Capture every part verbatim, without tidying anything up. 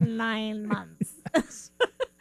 nine months.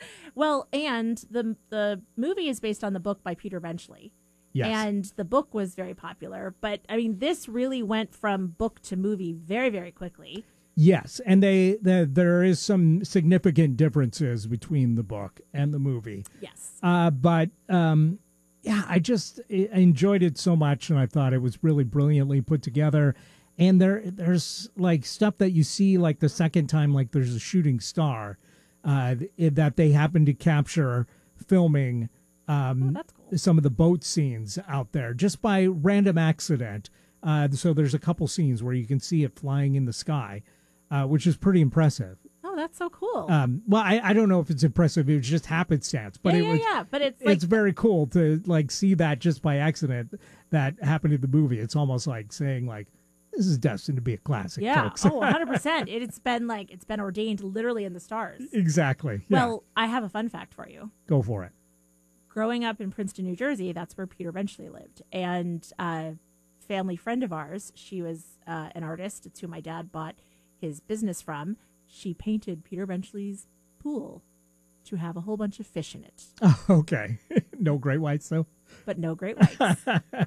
Well, and the the movie is based on the book by Peter Benchley. Yes. And the book was very popular. But, I mean, this really went from book to movie very, very quickly. Yes, and they, they there is some significant differences between the book and the movie. Yes. Uh, but, um, yeah, I just I enjoyed it so much, and I thought it was really brilliantly put together. And there there's, like, stuff that you see, like, the second time, like, there's a shooting star uh, that they happen to capture filming um, oh, that's cool. some of the boat scenes out there just by random accident. Uh, so there's a couple scenes where you can see it flying in the sky, uh, which is pretty impressive. Oh, that's so cool. Um, well, I, I don't know if it's impressive. It was just happenstance, but yeah, it yeah, was. Yeah, but it's like, it's very cool to like see that just by accident that happened in the movie. It's almost like saying like, this is destined to be a classic. Yeah. Folks. Oh, one hundred percent. It's been like it's been ordained literally in the stars. Exactly. Yeah. Well, I have a fun fact for you. Go for it. Growing up in Princeton, New Jersey, that's where Peter Benchley lived, and a family friend of ours, she was uh, an artist. It's who my dad bought his business from. She painted Peter Benchley's pool to have a whole bunch of fish in it. Oh, okay. No great whites, though? But no great whites.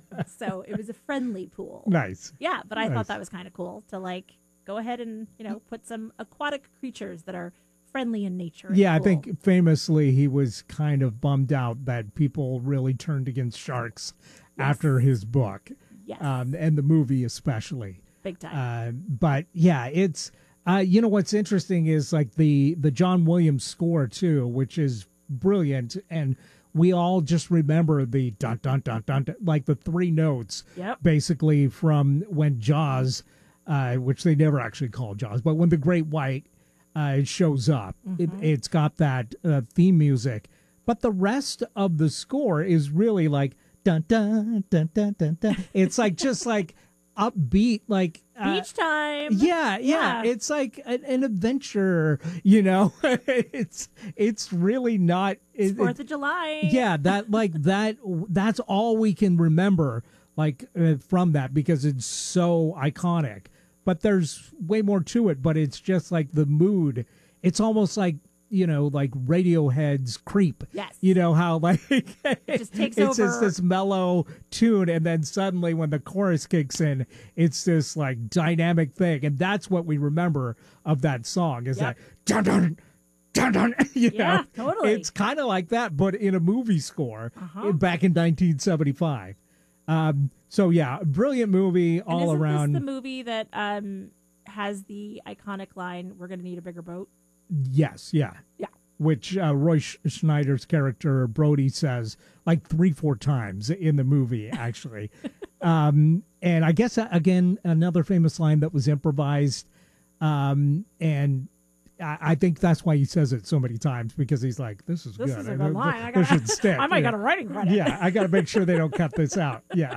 So it was a friendly pool. Nice. Yeah, but I Nice. thought that was kind of cool to, like, go ahead and, you know, put some aquatic creatures that are friendly in nature. in Yeah, I the pool. think famously he was kind of bummed out that people really turned against sharks Yes. after his book, Yes. um, and the movie especially. Big time. Uh, but yeah, it's uh, you know what's interesting is like the the John Williams score too, which is brilliant, and we all just remember the dun dun dun dun, dun like the three notes, Yep. basically from when Jaws, uh, which they never actually call Jaws, but when the Great White uh, shows up, it, it's got that uh, theme music, but the rest of the score is really like dun dun dun dun dun dun. It's like just like upbeat, like uh, Beach time. yeah, yeah, Yeah. It's like an, an adventure, you know. it's it's really not. It, Fourth it- of July. yeah, that like that. That's all we can remember, like uh, from that because it's so iconic. But there's way more to it. But it's just like the mood. It's almost like you know, like Radiohead's "Creep." Yes. You know how like It just takes it's over. just this mellow tune, and then suddenly when the chorus kicks in, it's this like dynamic thing, and that's what we remember of that song is Yep. that dun dun dun dun. You Yeah, know, totally. It's kind of like that, but in a movie score Uh-huh. back in nineteen seventy-five. Um, so yeah, brilliant movie And all isn't around. this the movie that um, has the iconic line, "We're going to need a bigger boat"? Yes, yeah. Yeah. Which uh, Roy Sch- Schneider's character Brody says like three, four times in the movie, actually. um, and I guess uh, again another famous line that was improvised, um, and I, I think that's why he says it so many times because he's like, "This is This good. is a I- good line. I this gotta, should stick." I might yeah. got a writing credit. Yeah, I got to make sure they don't cut this out. Yeah.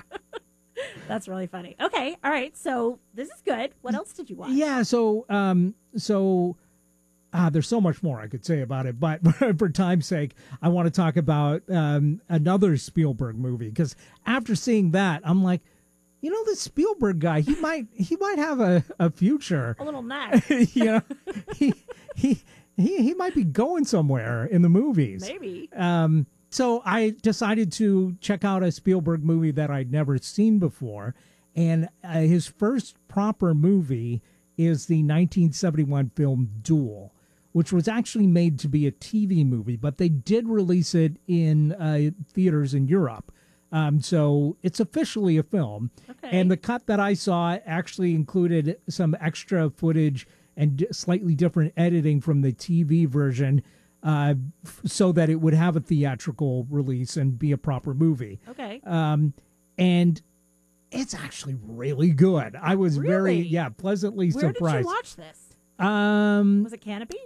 That's really funny. Okay, all right. So this is good. What else did you watch? Yeah, so um so uh, there's so much more I could say about it, but for time's sake, I want to talk about um another Spielberg movie because after seeing that, I'm like, you know, this Spielberg guy, he might he might have a, a future. A little neck, you know, he he he he might be going somewhere in the movies. maybe. Um, so I decided to check out a Spielberg movie that I'd never seen before. And uh, his first proper movie is the nineteen seventy-one film Duel, which was actually made to be a T V movie, but they did release it in uh, theaters in Europe. Um, so it's officially a film. Okay. And the cut that I saw actually included some extra footage and d- slightly different editing from the T V version uh, f- so that it would have a theatrical release and be a proper movie. Okay. Um, and it's actually really good. I was very, Really? yeah, pleasantly Where surprised. did you watch this? Um, Was it Canopy?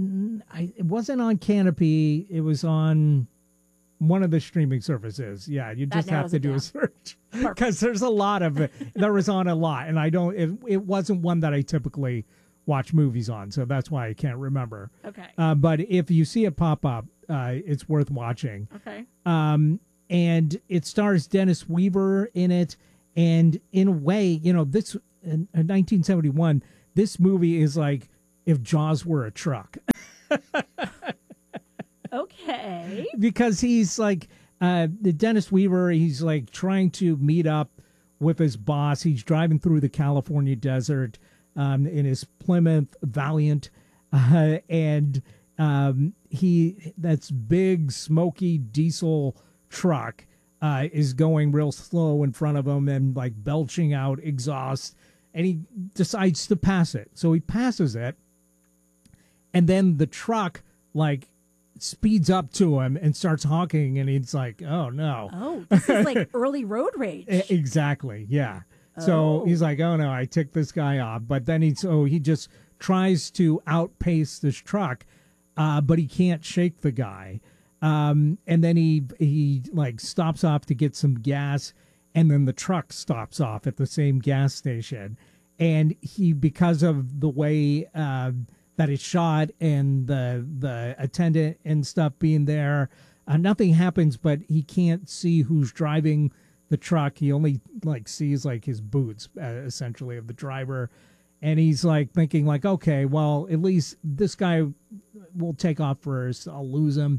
I, it wasn't on Canopy. It was on one of the streaming services. Yeah, you That just have narrows to it do down. a search Perfect. because there's a lot of it. There was on a lot, and I don't. It, it wasn't one that I typically watch movies on, so that's why I can't remember. Okay. Uh, but if you see it pop up, uh, it's worth watching. Okay. Um, and it stars Dennis Weaver in it, and in a way, you know, this in, in nineteen seventy-one, this movie is like if Jaws were a truck. Okay. Because he's like, uh, the Dennis Weaver, he's like trying to meet up with his boss. He's driving through the California desert um, in his Plymouth Valiant. Uh, and um, he, that's big, smoky diesel truck uh, is going real slow in front of him and like belching out exhaust. And he decides to pass it. So he passes it. And then the truck, like, speeds up to him and starts honking, and he's like, oh no. Oh, this is like early road rage. Exactly, yeah. So Oh. he's like, oh no, I ticked this guy off. But then he, so he just tries to outpace this truck, uh, but he can't shake the guy. Um, and then he, he like stops off to get some gas, and then the truck stops off at the same gas station. And he, because of the way, uh, that is shot and the the attendant and stuff being there, uh, nothing happens, but he can't see who's driving the truck. He only like sees like his boots uh, essentially of the driver, and he's like thinking like, okay, well, at least this guy will take off first, I'll lose him.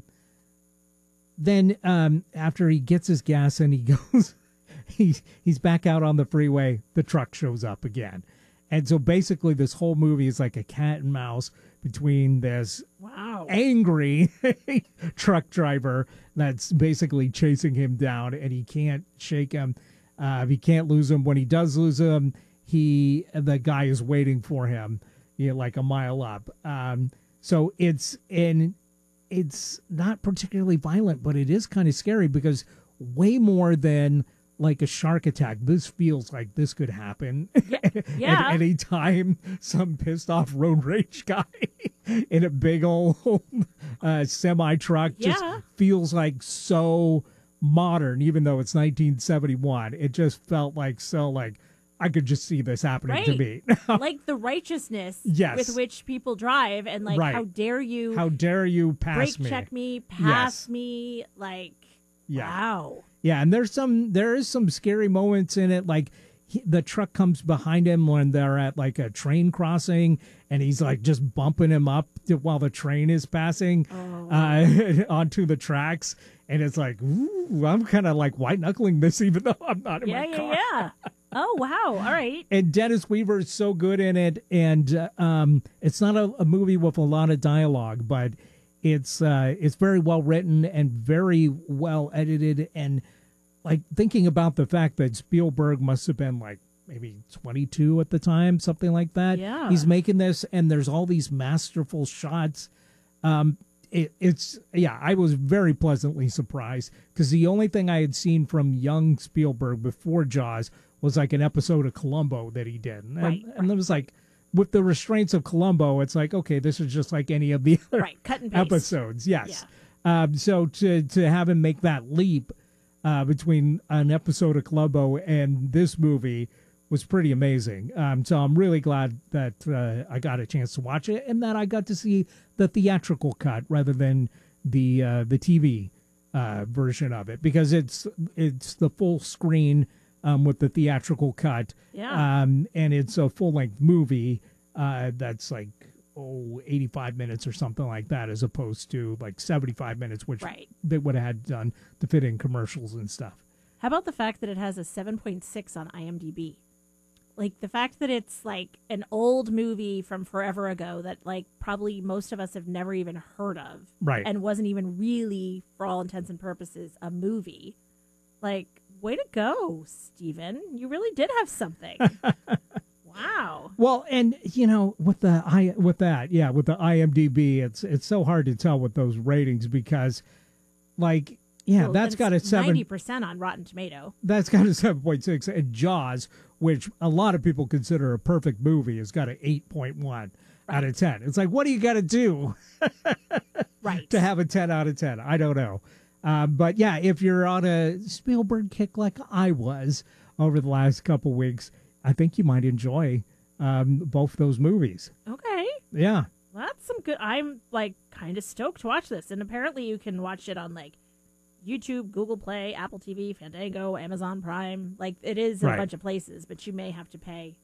Then um after he gets his gas and he goes he's he's back out on the freeway, the truck shows up again. And so basically this whole movie is like a cat and mouse between this Wow. angry truck driver that's basically chasing him down, and he can't shake him. Uh, he can't lose him. When he does lose him, he the guy is waiting for him, you know, like a mile up. Um, so it's and it's not particularly violent, but it is kind of scary because way more than like a shark attack, this feels like this could happen Yeah. at any time. Some pissed off road rage guy in a big old uh, semi truck just Yeah. feels like so modern, even though it's nineteen seventy-one. It just felt like so like I could just see this happening to Right. me. Like the righteousness Yes. with which people drive, and like, Right. how dare you How dare you pass brake me? check me, pass Yes. me, like, Yeah. wow. Yeah, and there's some there is some scary moments in it. Like he, the truck comes behind him when they're at like a train crossing, and he's like just bumping him up to, while the train is passing Oh. uh, onto the tracks. And it's like, ooh, I'm kind of like white knuckling this, even though I'm not in Yeah, my yeah, car. yeah. Oh, wow. All right. And Dennis Weaver is so good in it, and uh, um, it's not a, a movie with a lot of dialogue, but it's uh, it's very well written and very well edited. And like thinking about the fact that Spielberg must have been like maybe twenty-two at the time, something like that. Yeah. He's making this, and there's all these masterful shots. Um, it, it's yeah, I was very pleasantly surprised because the only thing I had seen from young Spielberg before Jaws was like an episode of Columbo that he did, and, Right, and it was like with the restraints of Columbo, it's like okay, this is just like any of the other Right. Cut and paste. episodes. Yes. Um, so to to have him make that leap uh, between an episode of Columbo and this movie was pretty amazing. Um, so I'm really glad that uh, I got a chance to watch it and that I got to see the theatrical cut rather than the uh, the T V uh, version of it, because it's it's the full screen um, with the theatrical cut. Yeah. Um, and it's a full length movie uh, that's like oh eighty-five minutes or something like that, as opposed to like seventy-five minutes, which Right. they would have had done to fit in commercials and stuff. How about the fact that it has a seven point six on IMDb? Like the fact that it's like an old movie from forever ago that like probably most of us have never even heard of. Right. And wasn't even really, for all intents and purposes, a movie. Like, way to go, Steven. You really did have something. Wow. Well, and you know, with the I with that, yeah, with the IMDb, it's it's so hard to tell with those ratings because, like, yeah, Well, that's and got a it's seven. ninety percent on Rotten Tomato. That's got a seven point six, and Jaws, which a lot of people consider a perfect movie, has got an eight point one out of ten. It's like, what do you got to do Right. to have a ten out of ten? I don't know. Uh, but yeah, if you're on a Spielberg kick like I was over the last couple weeks, I think you might enjoy um, both those movies. Okay. Yeah. Well, that's some good. I'm like kind of stoked to watch this. And apparently you can watch it on like YouTube, Google Play, Apple T V, Fandango, Amazon Prime. Like it is in Right. a bunch of places, but you may have to pay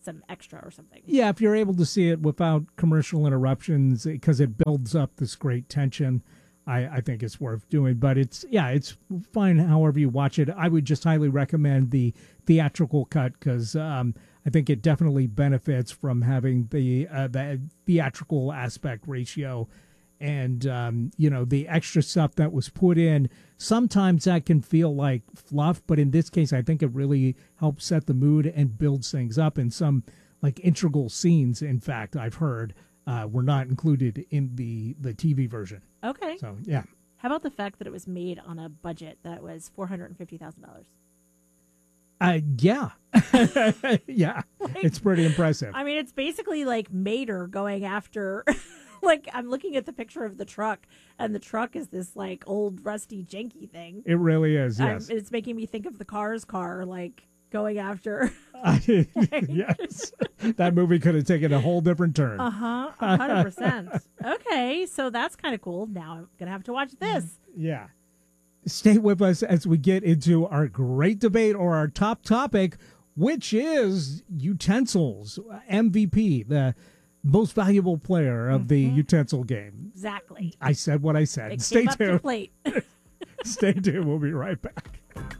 some extra or something. Yeah, if you're able to see it without commercial interruptions, because it builds up this great tension, I, I think it's worth doing. But it's, yeah, it's fine however you watch it. I would just highly recommend the theatrical cut because um, I think it definitely benefits from having the, uh, the theatrical aspect ratio. And, um, you know, the extra stuff that was put in, sometimes that can feel like fluff. But in this case, I think it really helps set the mood and builds things up. And some, like, integral scenes, in fact, I've heard uh, were not included in the, the T V version. Okay. So, yeah. How about the fact that it was made on a budget that was four hundred fifty thousand dollars? Uh, yeah. yeah. Like, it's pretty impressive. I mean, it's basically like Mater going after... Like, I'm looking at the picture of the truck, and the truck is this, like, old, rusty, janky thing. It really is, yes. Um, it's making me think of the Cars car, like, going after... Yes. That movie could have taken a whole different turn. Uh-huh, one hundred percent. Okay, so that's kind of cool. Now I'm going to have to watch this. Yeah. Stay with us as we get into our great debate or our top topic, which is utensils, M V P, the... most valuable player of the mm-hmm. utensil game. Exactly. I said what I said. It Stay came up to tuned. plate. Stay tuned. We'll be right back.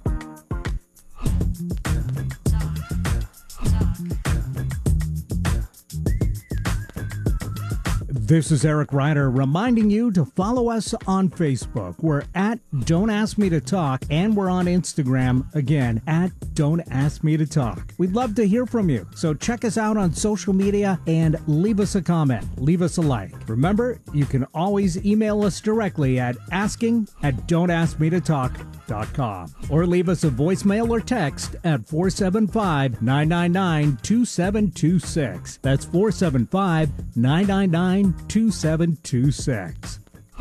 This is Eric Ryder reminding you to follow us on Facebook. We're at Don't Ask Me to Talk, and we're on Instagram, again, at Don't Ask Me to Talk. We'd love to hear from you, so check us out on social media and leave us a comment. Leave us a like. Remember, you can always email us directly at asking at don't ask me to talk dot com or leave us a voicemail or text at four seven five, nine nine nine, two seven two six. That's four seven five, nine nine nine, two seven two six.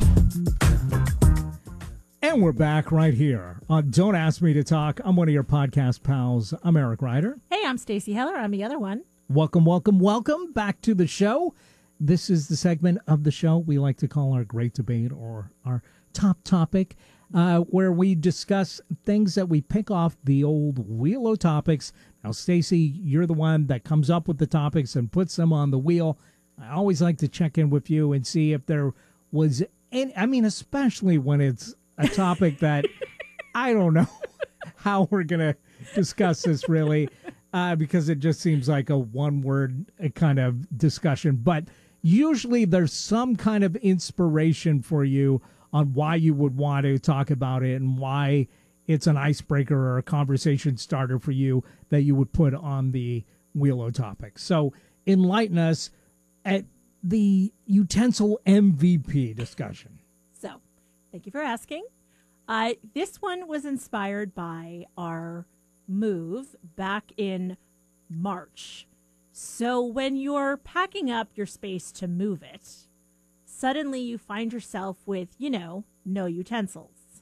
And we're back right here on Don't Ask Me to Talk. I'm one of your podcast pals. I'm Eric Ryder. Hey, I'm Stacey Heller. I'm the other one. Welcome, welcome, welcome back to the show. This is the segment of the show we like to call our Great Debate or our Top Topic, uh, where we discuss things that we pick off the old wheel of topics. Now, Stacey, you're the one that comes up with the topics and puts them on the wheel. I always like to check in with you and see if there was any, I mean, especially when it's a topic that I don't know how we're going to discuss this really, uh, because it just seems like a one-word kind of discussion. But usually there's some kind of inspiration for you on why you would want to talk about it and why it's an icebreaker or a conversation starter for you that you would put on the wheel of topics. So enlighten us at the utensil M V P discussion. So, thank you for asking. Uh, this one was inspired by our move back in March. So when you're packing up your space to move it, suddenly you find yourself with, you know, no utensils.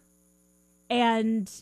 And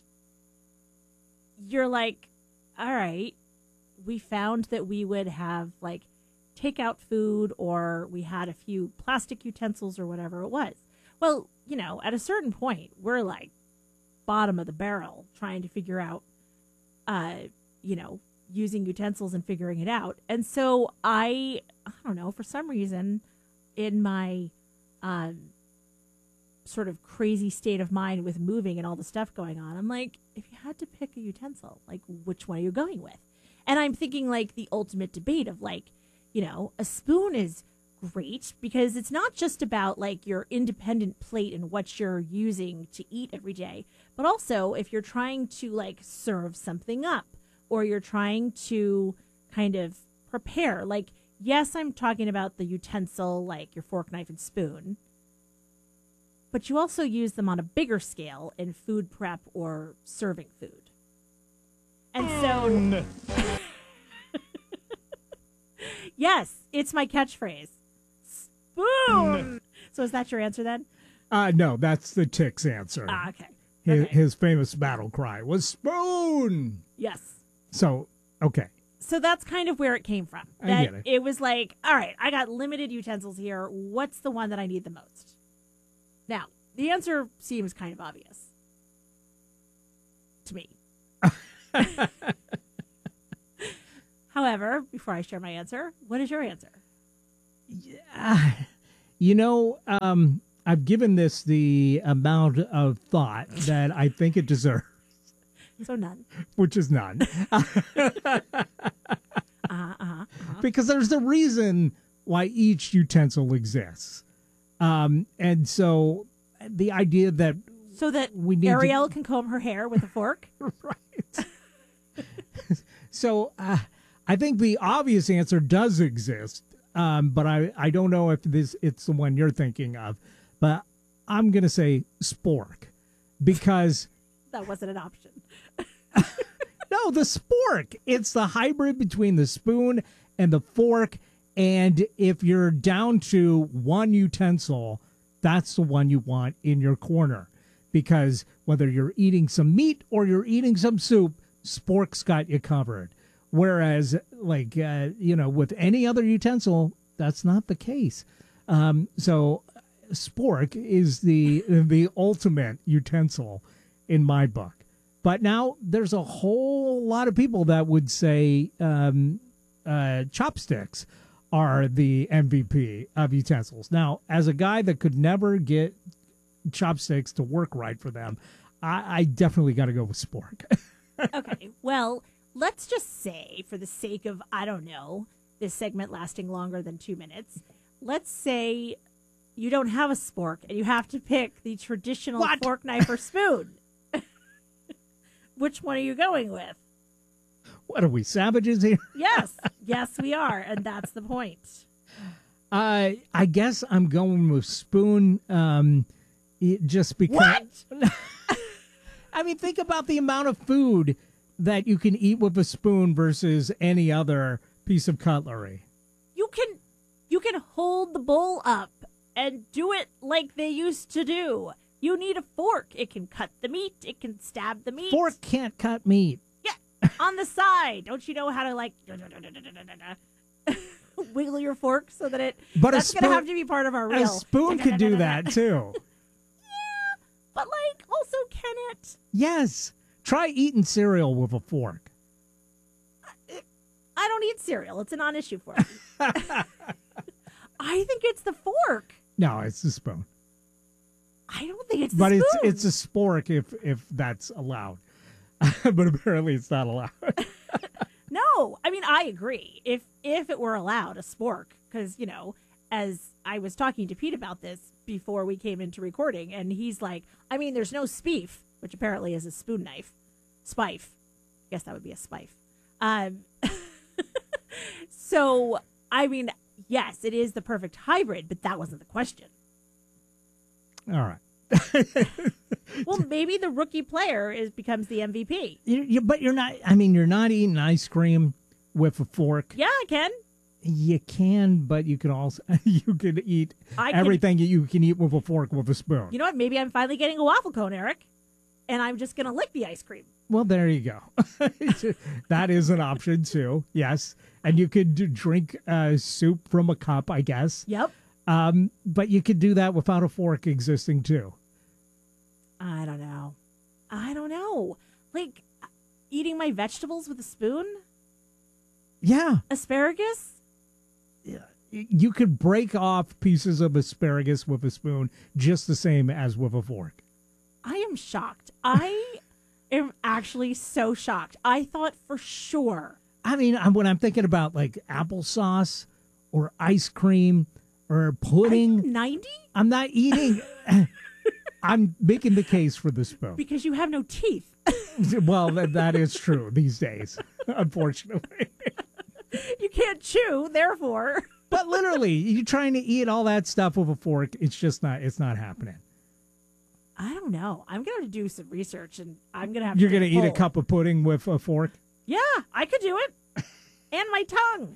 you're like, all right, we found that we would have like takeout food, or we had a few plastic utensils or whatever it was. Well, you know, at a certain point, we're like bottom of the barrel trying to figure out, uh, you know, using utensils and figuring it out. And so I, I don't know, for some reason in my um, sort of crazy state of mind with moving and all the stuff going on, I'm like, if you had to pick a utensil, like which one are you going with? And I'm thinking like the ultimate debate of like, you know, a spoon is great because it's not just about like your independent plate and what you're using to eat every day, but also if you're trying to like serve something up or you're trying to kind of prepare, like, yes, I'm talking about the utensil, like your fork, knife, and spoon, but you also use them on a bigger scale in food prep or serving food. And so... Yes, it's my catchphrase. Spoon. So is that your answer then? Uh, no, that's the Tick's answer. Ah, okay. His, okay. his famous battle cry was spoon. Yes. So, okay. So that's kind of where it came from. I That get it. It was like, all right, I got limited utensils here. What's the one that I need the most? Now, the answer seems kind of obvious to me. However, before I share my answer, what is your answer? Uh, you know, um, I've given this the amount of thought that I think it deserves. So none. Which is none. uh-huh, uh-huh, uh-huh. Because there's a reason why each utensil exists. Um, and so the idea that So that we need Ariel to, can comb her hair with a fork? Right. So uh, I think the obvious answer does exist, um, but I, I don't know if this it's the one you're thinking of. But I'm going to say spork because... That wasn't an option. No, the spork. It's the hybrid between the spoon and the fork. And if you're down to one utensil, that's the one you want in your corner. Because whether you're eating some meat or you're eating some soup, spork's got you covered. Whereas, like, uh, you know, with any other utensil, that's not the case. Um, so spork is the the ultimate utensil in my book. But now there's a whole lot of people that would say um, uh, chopsticks are the M V P of utensils. Now, as a guy that could never get chopsticks to work right for them, I, I definitely got to go with spork. Okay, well, let's just say, for the sake of, I don't know, this segment lasting longer than two minutes, let's say you don't have a spork and you have to pick the traditional What? fork, knife, or spoon. Which one are you going with? What are we, savages here? Yes, yes, we are, and that's the point. Uh, I guess I'm going with spoon um, it, just because... What? I mean, think about the amount of food that you can eat with a spoon versus any other piece of cutlery. You can, you can hold the bowl up and do it like they used to do. You need a fork. It can cut the meat. It can stab the meat. Fork can't cut meat. Yeah, on the side. Don't you know how to, like, wiggle your fork so that it... But that's a going to spoon- have to be part of our reel. A spoon could do that, too. Yeah, but, like, also can it? Yes. Try eating cereal with a fork. I don't eat cereal. It's a non-issue for me. I think it's the fork. No, it's the spoon. I don't think it's the But spoon. it's it's a spork if if that's allowed. But apparently it's not allowed. No, I mean, I agree. If if it were allowed, a spork, because, you know, as I was talking to Pete about this before we came into recording, and he's like, I mean, there's no spief, which apparently is a spoon knife. Spife. I guess that would be a spife. Um, so, I mean, yes, it is the perfect hybrid, but that wasn't the question. All right. Well, maybe the rookie player is becomes the M V P. You, you, but you're not, I mean, you're not eating ice cream with a fork. Yeah, I can. You can, but you can also, you can eat I can- everything you can eat with a fork with a spoon. You know what? Maybe I'm finally getting a waffle cone, Eric, and I'm just going to lick the ice cream. Well, there you go. That is an option too. Yes. And you could do, drink uh, soup from a cup, I guess. Yep. Um, but you could do that without a fork existing too. I don't know. I don't know. Like, eating my vegetables with a spoon? Yeah. Asparagus? You could break off pieces of asparagus with a spoon just the same as with a fork. I am shocked. I am actually so shocked. I thought for sure. I mean, I'm- when I'm thinking about like applesauce or ice cream or pudding, ninety? I'm not eating. I'm making the case for the spoon. Because you have no teeth. Well, that, that is true these days, unfortunately. You can't chew, therefore. But literally, you trying to eat all that stuff with a fork, it's just not, it's not happening. I don't know. I'm going to have to do some research, and I'm going to have You're to going to eat a cup of pudding with a fork? Yeah, I could do it. And my tongue.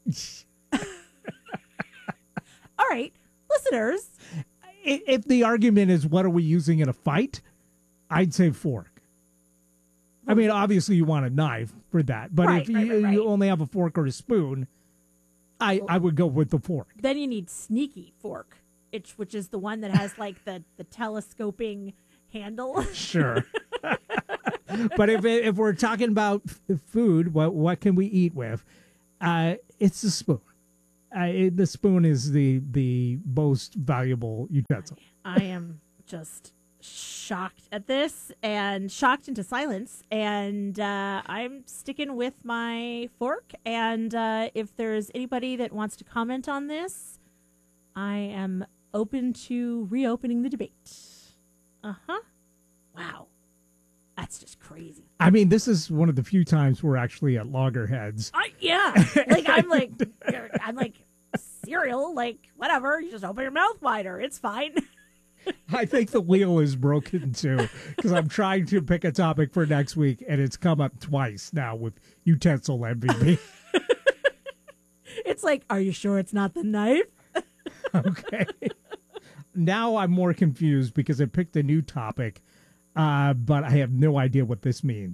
All right, listeners. I- If the argument is what are we using in a fight, I'd say fork. I mean, obviously you want a knife for that, but Right, if right, you, right, right. you only have a fork or a spoon, I, I would go with the fork. Then you need sneaky fork, it, which is the one that has like the, the telescoping handle. Sure. But if if we're talking about f- food, what what can we eat with? Uh, it's the spoon. Uh, it, the spoon is the the most valuable utensil. I am just shocked at this and shocked into silence. And uh, I'm sticking with my fork. And uh, if there's anybody that wants to comment on this, I am open to reopening the debate. Uh-huh. Wow. That's just crazy. I mean, this is one of the few times we're actually at loggerheads. I, yeah. Like, I'm like, I'm like, cereal, like, whatever. You just open your mouth wider. It's fine. I think the wheel is broken, too, because I'm trying to pick a topic for next week, and it's come up twice now with utensil M V P. It's like, are you sure it's not the knife? Okay. Now I'm more confused because I picked a new topic, uh, but I have no idea what this means.